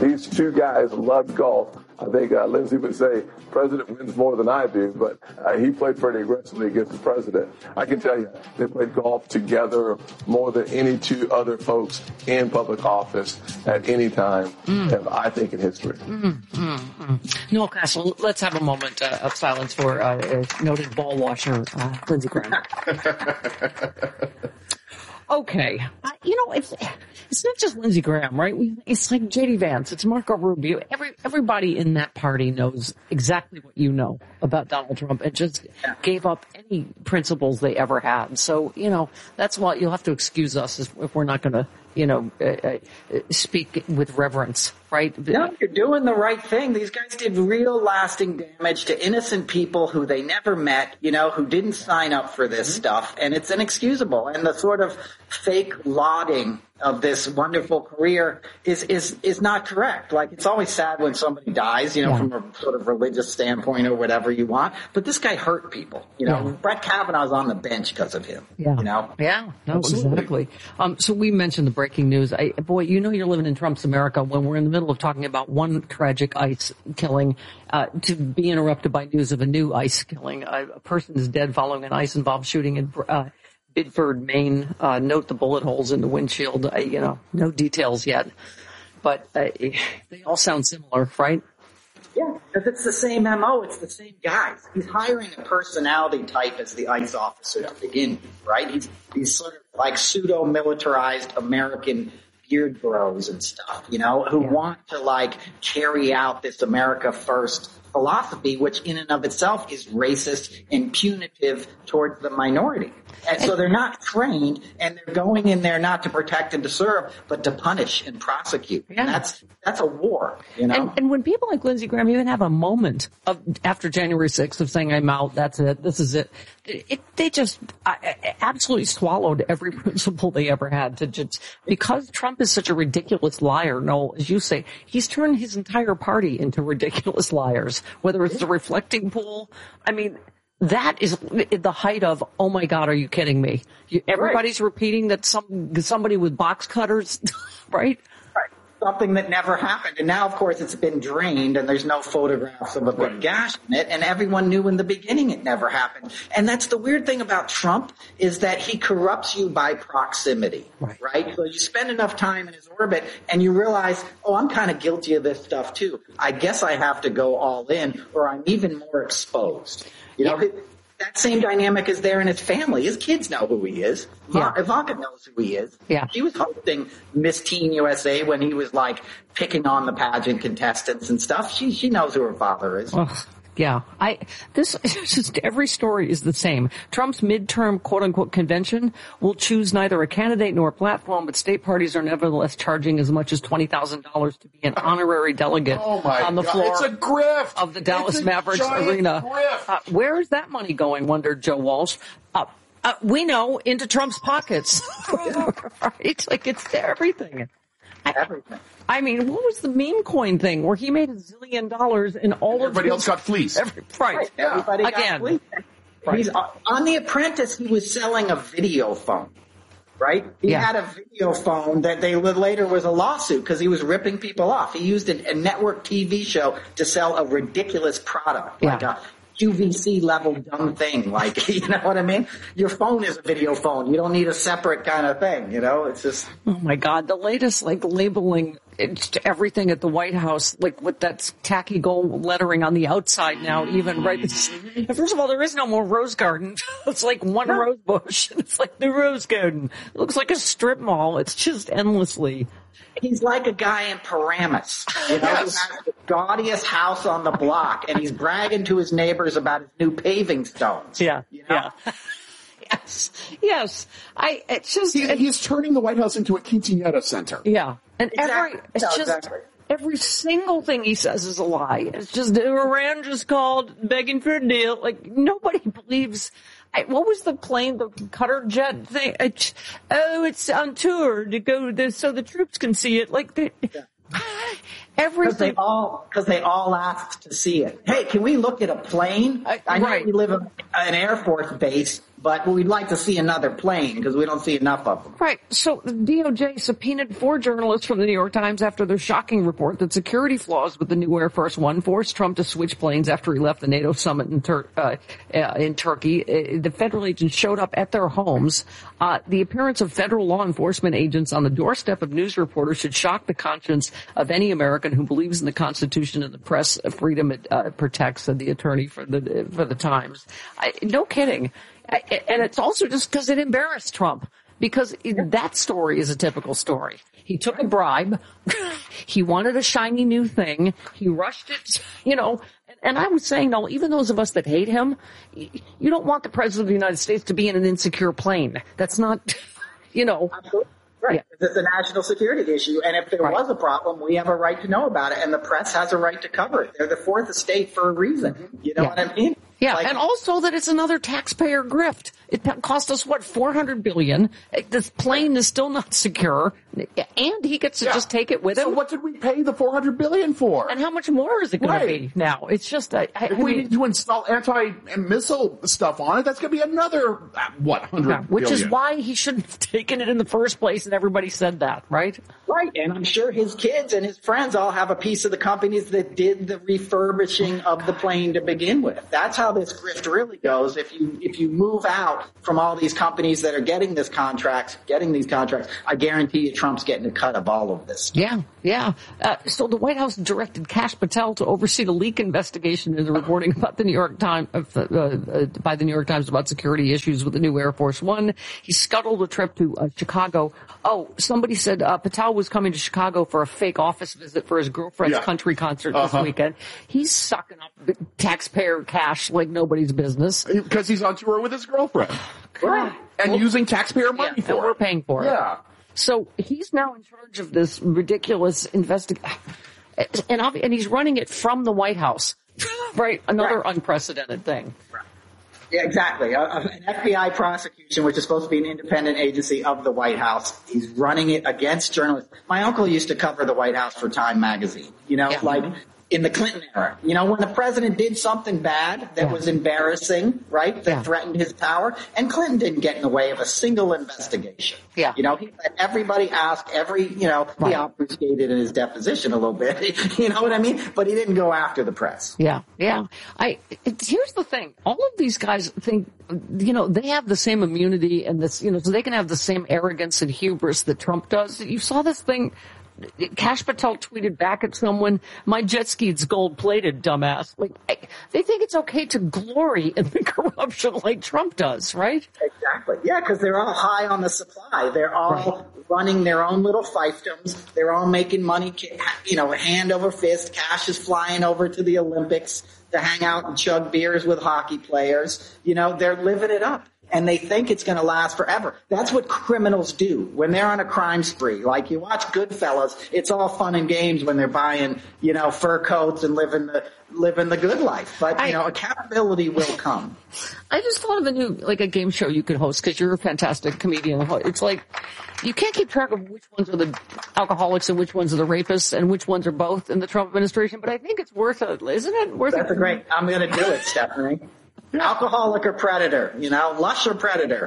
these two guys love golf. I think Lindsey would say president wins more than I do, but he played pretty aggressively against the president. I can tell you, they played golf together more than any two other folks in public office at any time, I think, in history. Noel Castle, let's have a moment of silence for noted ball washer Lindsey Graham. Okay. It's not just Lindsey Graham, right? It's like J.D. Vance. It's Marco Rubio. Everybody in that party knows exactly what you know about Donald Trump and just gave up any principles they ever had. So, that's why you'll have to excuse us if we're not going to, speak with reverence, right? No, you're doing the right thing. These guys did real lasting damage to innocent people who they never met, who didn't sign up for this stuff. And it's inexcusable. And the sort of fake lauding of this wonderful career is not correct. Like, it's always sad when somebody dies, from a sort of religious standpoint or whatever you want. But this guy hurt people. Brett Kavanaugh's on the bench because of him. Yeah. Yeah. No, exactly. So we mentioned the breaking news. You're living in Trump's America when we're in the middle of talking about one tragic ICE killing, to be interrupted by news of a new ICE killing. A person is dead following an ICE-involved shooting in Bidford, Maine. Note the bullet holes in the windshield. No details yet, but they all sound similar, right? Yeah, because it's the same MO. It's the same guys. He's hiring a personality type as the ICE officer to begin with, right? He's sort of like pseudo-militarized American beard bros and stuff, who want to carry out this America First philosophy, which in and of itself is racist and punitive towards the minority. And so they're not trained, and they're going in there not to protect and to serve, but to punish and prosecute. Yeah. And that's a war, And when people like Lindsey Graham even have a moment after January 6th of saying, I'm out, that's it, this is it, they just absolutely swallowed every principle they ever had because Trump is such a ridiculous liar. Noel, as you say, he's turned his entire party into ridiculous liars, whether it's the reflecting pool. I mean, that is the height of, oh my God, are you kidding me? Everybody's repeating that somebody with box cutters, right? Right. Something that never happened. And now, of course, it's been drained and there's no photographs of a big gash in it. And everyone knew in the beginning it never happened. And that's the weird thing about Trump, is that he corrupts you by proximity, right? So you spend enough time in his orbit and you realize, I'm kind of guilty of this stuff too. I guess I have to go all in, or I'm even more exposed. That same dynamic is there in his family. His kids know who he is. Ivanka knows who he is. Yeah. She was hosting Miss Teen USA when he was picking on the pageant contestants and stuff. She knows who her father is. Yeah, every story is the same. Trump's midterm quote-unquote convention will choose neither a candidate nor a platform, but state parties are nevertheless charging as much as $20,000 to be an honorary delegate on the floor of the Dallas Mavericks arena. Where is that money going, wondered Joe Walsh. We know, into Trump's pockets. Right? It's everything. Everything. I mean, what was the meme coin thing where he made $1 zillion and all everybody else got fleeced? Right. Everybody got fleeced. Right. He's on The Apprentice. He was selling a video phone. Right? He had a video phone that later was a lawsuit because he was ripping people off. He used a network TV show to sell a ridiculous product, like a QVC level dumb thing. You know what I mean? Your phone is a video phone. You don't need a separate kind of thing. It's just. Oh my God. The latest labeling everything at the White House, with that tacky gold lettering on the outside now, even, right? First of all, there is no more rose garden. It's one rose bush. It's like the rose garden. It looks like a strip mall. It's just endlessly. He's like a guy in Paramus, who has the gaudiest house on the block, and he's bragging to his neighbors about his new paving stones. Yeah. Yes. He's turning the White House into a quinceañera center. Yeah. And every single thing he says is a lie. It's just, Iran just called begging for a deal. Nobody believes. What was the plane, the cutter jet thing? It's on tour to go there so the troops can see it. Everything. Because they all asked to see it. Hey, can we look at a plane? I know we live at an Air Force base, but we'd like to see another plane because we don't see enough of them. Right. So the DOJ subpoenaed 4 journalists from the New York Times after their shocking report that security flaws with the new Air Force One forced Trump to switch planes after he left the NATO summit in Turkey. The federal agents showed up at their homes. The appearance of federal law enforcement agents on the doorstep of news reporters should shock the conscience of any American who believes in the Constitution and the press freedom it protects, said the attorney for the Times. No kidding. And it's also just because it embarrassed Trump. Because that story is a typical story. He took a bribe. He wanted a shiny new thing. He rushed it, And I was saying, no, even those of us that hate him, you don't want the president of the United States to be in an insecure plane. That's not, Absolutely. Right. Yeah. It's a national security issue. And if there was a problem, we have a right to know about it. And the press has a right to cover it. They're the fourth estate for a reason. You know what I mean? Yeah. And also that it's another taxpayer grift. It cost us, $400 billion. This plane is still not secure. And he gets to just take it with him. So what did we pay the $400 billion for? And how much more is it going to be now? It's just, if we need to install anti-missile stuff on it, that's going to be another, $100 which billion. is why he shouldn't have taken it in the first place, and everybody said that, right? Right. And I'm sure his kids and his friends all have a piece of the companies that did the refurbishing of the plane to begin with. That's how this grift really goes. If you move out from all these companies that are getting these contracts, I guarantee you Trump's getting a cut of all of this. Yeah. So the White House directed Kash Patel to oversee the leak investigation into the reporting about the New York Times by the New York Times about security issues with the new Air Force One. He scuttled a trip to Chicago. Oh, somebody said Patel was coming to Chicago for a fake office visit for his girlfriend's country concert this weekend. He's sucking up taxpayer cash like nobody's business. Because he's on tour with his girlfriend. Right. And using taxpayer money for it. And we're paying for it. Yeah. So he's now in charge of this ridiculous investigation. And he's running it from the White House. Right? Another unprecedented thing. Right. Yeah, exactly. An FBI prosecution, which is supposed to be an independent agency of the White House, he's running it against journalists. My uncle used to cover the White House for Time magazine. Like in the Clinton era, when the president did something bad that was embarrassing, right, that threatened his power, and Clinton didn't get in the way of a single investigation. Yeah. He let everybody ask he obfuscated in his deposition a little bit, you know what I mean? But he didn't go after the press. Yeah. Here's the thing. All of these guys think, they have the same immunity and this, so they can have the same arrogance and hubris that Trump does. You saw this thing. Kash Patel tweeted back at someone, "My jet ski's gold-plated, dumbass." They think it's okay to glory in the corruption like Trump does, right? Exactly. Yeah, because they're all high on the supply. They're all running their own little fiefdoms. They're all making money, hand over fist. Cash is flying over to the Olympics to hang out and chug beers with hockey players. They're living it up. And they think it's going to last forever. That's what criminals do when they're on a crime spree. Like you watch Goodfellas, it's all fun and games when they're buying, fur coats and living the good life. But, accountability will come. I just thought of a game show you could host because you're a fantastic comedian. It's like you can't keep track of which ones are the alcoholics and which ones are the rapists and which ones are both in the Trump administration. But I think it's worth it, isn't it? That's a great. I'm going to do it, Stephanie. Alcoholic or predator, lush or predator.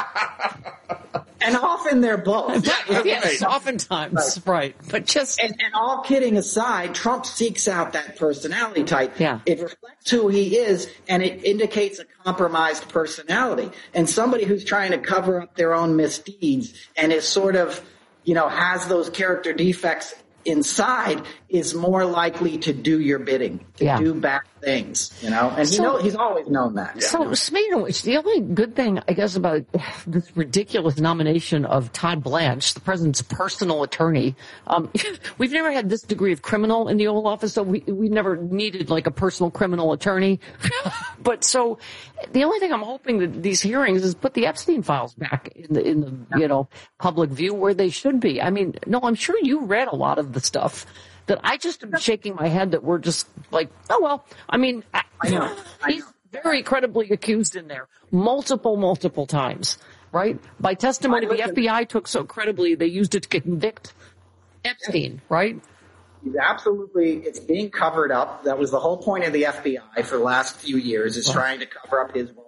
And often they're both. Yes, oftentimes, right. But just... And all kidding aside, Trump seeks out that personality type. Yeah. It reflects who he is, and it indicates a compromised personality. And somebody who's trying to cover up their own misdeeds and is sort of, has those character defects inside is more likely to do your bidding, to do bad things, and he's always known that. So speaking of which, the only good thing, I guess, about this ridiculous nomination of Todd Blanche, the president's personal attorney, we've never had this degree of criminal in the Oval Office, so we never needed a personal criminal attorney. But so the only thing I'm hoping that these hearings is put the Epstein files back in the public view where they should be. I mean, no, I'm sure you read a lot of the stuff that I just am shaking my head that we're just like, oh, well, I mean, I know. He's very credibly accused in there multiple times, right? By testimony the FBI took so credibly, they used it to convict Epstein, right? Absolutely. It's being covered up. That was the whole point of the FBI for the last few years is trying to cover up his role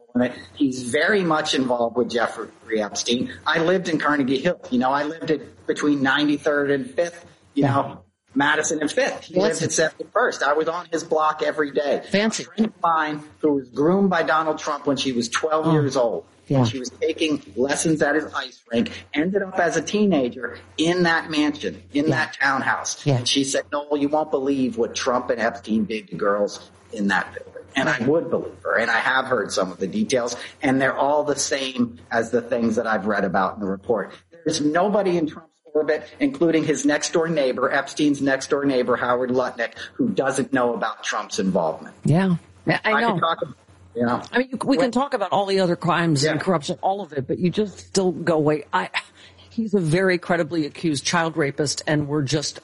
doing it. He's very much involved with Jeffrey Epstein. I lived in Carnegie Hill. I lived at between 93rd and 5th, Madison and 5th. He lived at 71st. I was on his block every day. Fancy. A friend of mine who was groomed by Donald Trump when she was 12 years old. Yeah. She was taking lessons at his ice rink, ended up as a teenager in that mansion, in that townhouse. Yeah. And she said, "Noel, you won't believe what Trump and Epstein did to girls in that building." And I would believe her. And I have heard some of the details, and they're all the same as the things that I've read about in the report. There's nobody in Trump's orbit, including his next door neighbor, Epstein's next door neighbor, Howard Lutnick, who doesn't know about Trump's involvement. Yeah. I know. Can talk about, I mean, we can talk about all the other crimes and corruption, all of it, but you just still go, wait, he's a very credibly accused child rapist, and we're just,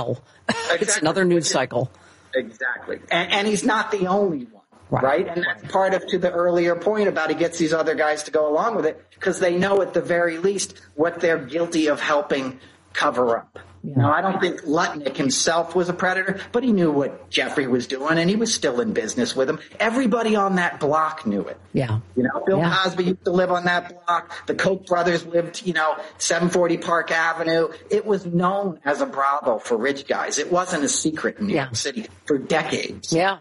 it's another news cycle. Exactly. And he's not the only one, right? And that's part of, to the earlier point about he gets these other guys to go along with it, because they know at the very least what they're guilty of helping cover up. I don't think Lutnick himself was a predator, but he knew what Jeffrey was doing, and he was still in business with him. Everybody on that block knew it. Yeah. Bill Cosby used to live on that block. The Koch brothers lived, 740 Park Avenue. It was known as a brothel for rich guys. It wasn't a secret in New York City for decades. Yeah.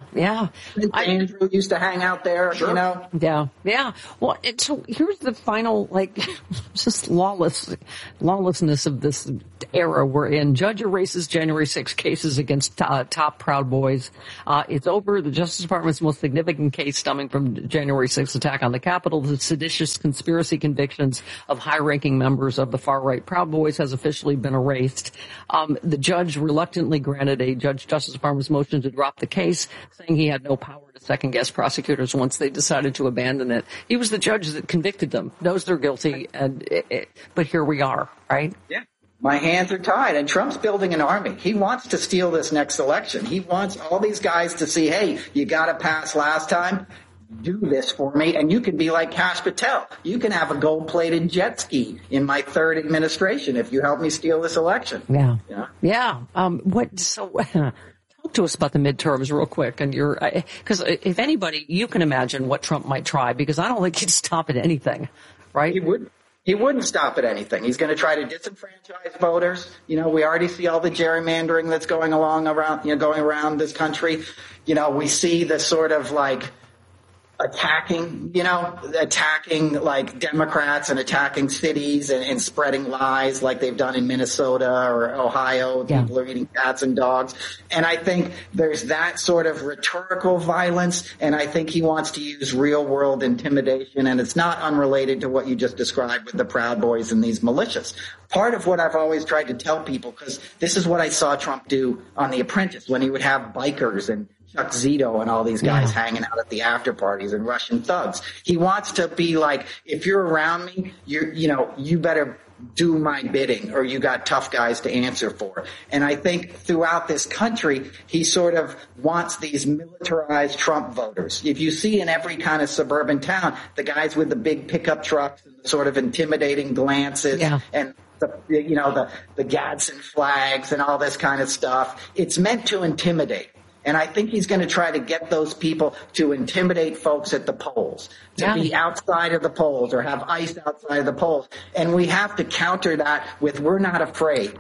Andrew used to hang out there, Yeah. Well, so here's the final, just lawlessness of this era we're in. Judge erases January 6 cases against top Proud Boys. It's over. The Justice Department's most significant case stemming from January 6 attack on the Capitol, the seditious conspiracy convictions of high-ranking members of the far-right Proud Boys, has officially been erased. The judge reluctantly granted a Justice Department's motion to drop the case, saying he had no power to second-guess prosecutors once they decided to abandon it. He was the judge that convicted them, knows they're guilty, but here we are, right? Yeah. My hands are tied, and Trump's building an army. He wants to steal this next election. He wants all these guys to see, hey, you got to pass last time. Do this for me, and you can be like Kash Patel. You can have a gold-plated jet ski in my third administration if you help me steal this election. Yeah. Talk to us about the midterms real quick, and because if anybody, you can imagine what Trump might try, because I don't think he'd stop at anything, right? He wouldn't stop at anything. He's going to try to disenfranchise voters. We already see all the gerrymandering that's going around this country. We see the sort of attacking like Democrats and attacking cities and spreading lies like they've done in Minnesota or Ohio. People are eating cats and dogs. And I think there's that sort of rhetorical violence, and I think he wants to use real world intimidation, and it's not unrelated to what you just described with the Proud Boys and these militias. Part of what I've always tried to tell people, because this is what I saw Trump do on The Apprentice when he would have bikers and Chuck Zito and all these guys hanging out at the after parties and Russian thugs. He wants to be like, if you're around me, you better do my bidding, or you got tough guys to answer for. And I think throughout this country, he sort of wants these militarized Trump voters. If you see in every kind of suburban town, the guys with the big pickup trucks and the sort of intimidating glances and the Gadsden flags and all this kind of stuff, it's meant to intimidate. And I think he's going to try to get those people to intimidate folks at the polls, to be outside of the polls or have ICE outside of the polls. And we have to counter that with, we're not afraid.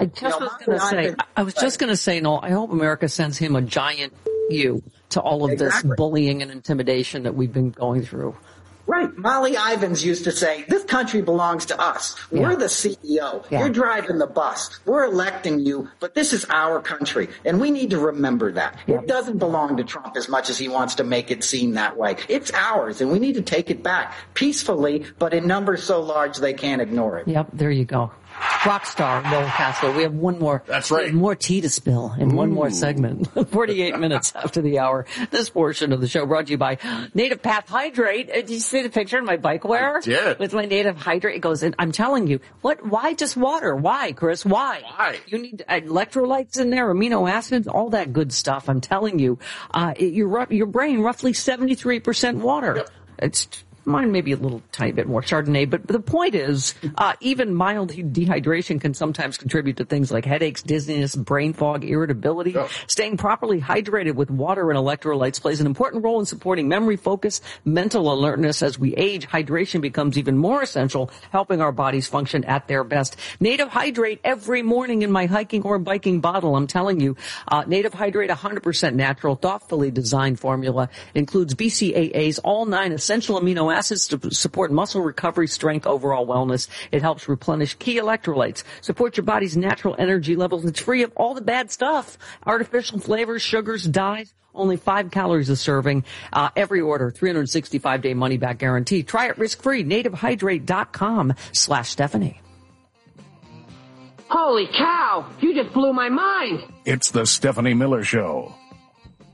I was just going to say, Noel, I hope America sends him a giant U to all of this bullying and intimidation that we've been going through. Right. Molly Ivins used to say, this country belongs to us. We're the CEO. You're driving the bus. We're electing you, but this is our country. And we need to remember that. It doesn't belong to Trump as much as he wants to make it seem that way. It's ours, and we need to take it back peacefully, but in numbers so large they can't ignore it. Yep, there you go. Rock star, Noel Castle. We have one more. That's right. More tea to spill in one more segment. 48 minutes after the hour. This portion of the show brought to you by Native Path Hydrate. Did you see the picture of my bike wear? I did. With my Native Hydrate. It goes in. I'm telling you. Why just water? Why, Chris? Why? You need electrolytes in there, amino acids, all that good stuff. I'm telling you. Your brain, roughly 73% water. Yep. It's Mine maybe a little tiny bit more Chardonnay, but the point is, even mild dehydration can sometimes contribute to things like headaches, dizziness, brain fog, irritability. Oh. Staying properly hydrated with water and electrolytes plays an important role in supporting memory, focus, mental alertness. As we age, hydration becomes even more essential, helping our bodies function at their best. Native Hydrate every morning in my hiking or biking bottle. I'm telling you, Native Hydrate, 100% natural, thoughtfully designed formula, includes BCAAs, all 9 essential amino acids to support muscle recovery, strength, overall wellness. It helps replenish key electrolytes, support your body's natural energy levels. It's free of all the bad stuff, artificial flavors, sugars, dyes. Only 5 calories a serving. Every order, 365-day money-back guarantee. Try it risk-free. NativeHydrate.com/Stephanie. Holy cow! You just blew my mind. It's the Stephanie Miller Show.